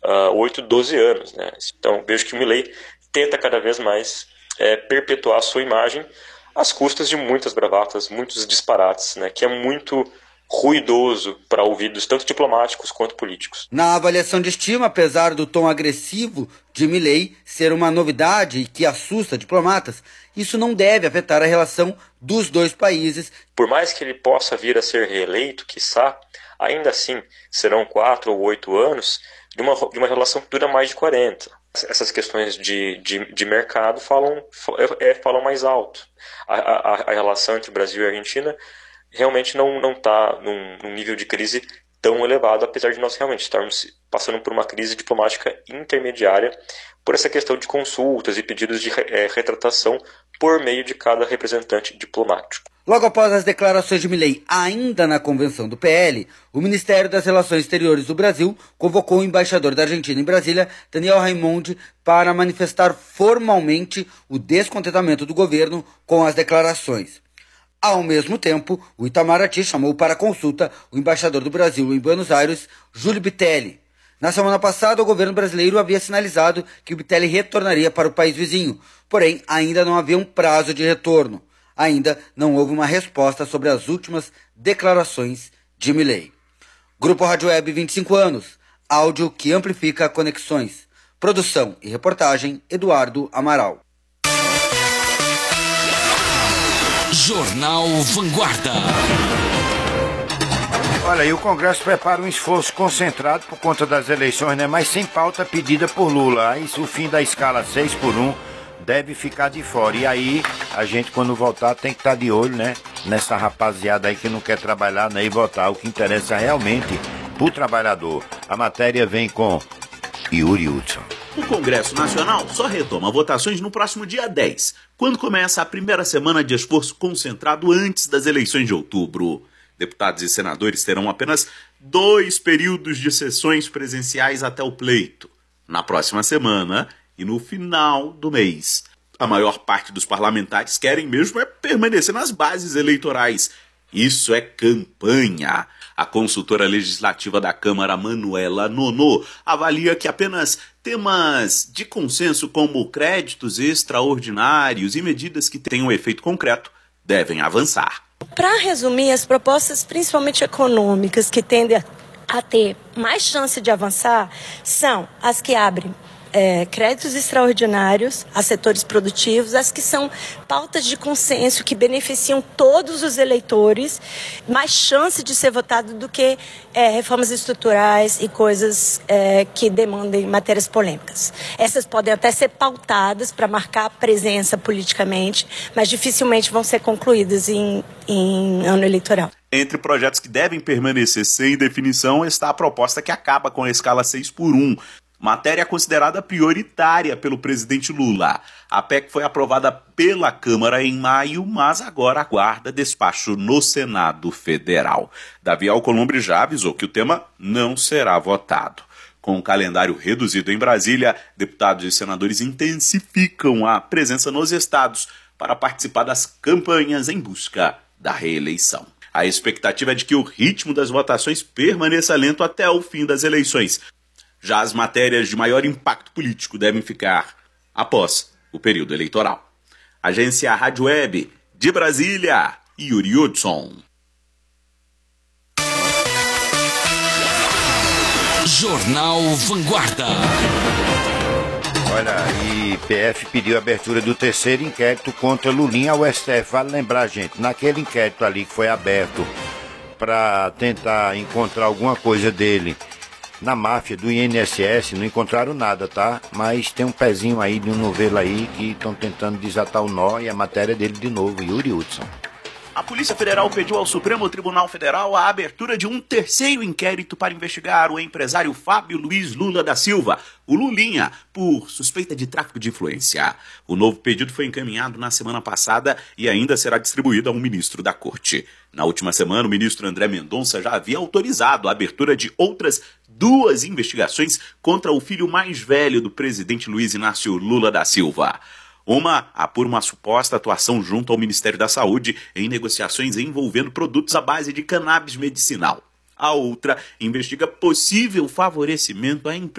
8, 12 anos, né? Então, vejo que o Milei tenta cada vez mais perpetuar a sua imagem às custas de muitas bravatas, muitos disparates, né? Que é muito ruidoso para ouvidos tanto diplomáticos quanto políticos. Na avaliação de estima, apesar do tom agressivo de Milei ser uma novidade e que assusta diplomatas, isso não deve afetar a relação dos dois países. Por mais que ele possa vir a ser reeleito, quiçá, ainda assim serão 4 ou 8 anos de uma relação que dura mais de 40. Essas questões de mercado falam mais alto. A relação entre Brasil e Argentina realmente não está num nível de crise tão elevado, apesar de nós realmente estarmos passando por uma crise diplomática intermediária por essa questão de consultas e pedidos de retratação por meio de cada representante diplomático. Logo após as declarações de Milei, ainda na convenção do PL, o Ministério das Relações Exteriores do Brasil convocou o embaixador da Argentina em Brasília, Daniel Raimondi, para manifestar formalmente o descontentamento do governo com as declarações. Ao mesmo tempo, o Itamaraty chamou para consulta o embaixador do Brasil em Buenos Aires, Júlio Bitelli. Na semana passada, o governo brasileiro havia sinalizado que o Bitelli retornaria para o país vizinho, porém ainda não havia um prazo de retorno. Ainda não houve uma resposta sobre as últimas declarações de Milei. Grupo Rádio Web 25 anos, áudio que amplifica conexões. Produção e reportagem, Eduardo Amaral. Jornal Vanguarda. Olha, e o Congresso prepara um esforço concentrado por conta das eleições, né? Mas sem pauta pedida por Lula. Aí o fim da escala 6x1 deve ficar de fora. E aí, a gente quando votar tem que estar de olho, né? Nessa rapaziada aí que não quer trabalhar, né? E votar o que interessa realmente pro trabalhador. A matéria vem com Yuri Hudson. O Congresso Nacional só retoma votações no próximo dia 10, quando começa a primeira semana de esforço concentrado antes das eleições de outubro. Deputados e senadores terão apenas 2 períodos de sessões presenciais até o pleito, na próxima semana e no final do mês. A maior parte dos parlamentares querem mesmo permanecer nas bases eleitorais. Isso é campanha. A consultora legislativa da Câmara, Manuela Nono, avalia que apenas temas de consenso como créditos extraordinários e medidas que tenham efeito concreto devem avançar. Para resumir, as propostas principalmente econômicas que tendem a ter mais chance de avançar são as que abrem créditos extraordinários a setores produtivos, as que são pautas de consenso que beneficiam todos os eleitores, mais chance de ser votado do que reformas estruturais e coisas que demandem matérias polêmicas. Essas podem até ser pautadas para marcar presença politicamente, mas dificilmente vão ser concluídas em ano eleitoral. Entre projetos que devem permanecer sem definição está a proposta que acaba com a escala 6x1, matéria considerada prioritária pelo presidente Lula. A PEC foi aprovada pela Câmara em maio, mas agora aguarda despacho no Senado Federal. Davi Alcolumbre já avisou que o tema não será votado. Com o calendário reduzido em Brasília, deputados e senadores intensificam a presença nos estados para participar das campanhas em busca da reeleição. A expectativa é de que o ritmo das votações permaneça lento até o fim das eleições. Já as matérias de maior impacto político devem ficar após o período eleitoral. Agência Rádio Web de Brasília, Yuri Hudson. Jornal Vanguarda. Olha, e PF pediu a abertura do 3º inquérito contra Lulinha ao STF. Vale lembrar, gente, naquele inquérito ali que foi aberto para tentar encontrar alguma coisa dele na máfia do INSS, não encontraram nada, tá? Mas tem um pezinho aí de um novelo aí que estão tentando desatar o nó, e a matéria dele de novo, Yuri Hudson. A Polícia Federal pediu ao Supremo Tribunal Federal a abertura de um 3º inquérito para investigar o empresário Fábio Luiz Lula da Silva, o Lulinha, por suspeita de tráfico de influência. O novo pedido foi encaminhado na semana passada e ainda será distribuído a um ministro da Corte. Na última semana, o ministro André Mendonça já havia autorizado a abertura de outras 2 investigações contra o filho mais velho do presidente Luiz Inácio Lula da Silva. Uma apura uma suposta atuação junto ao Ministério da Saúde em negociações envolvendo produtos à base de cannabis medicinal. A outra investiga possível favorecimento a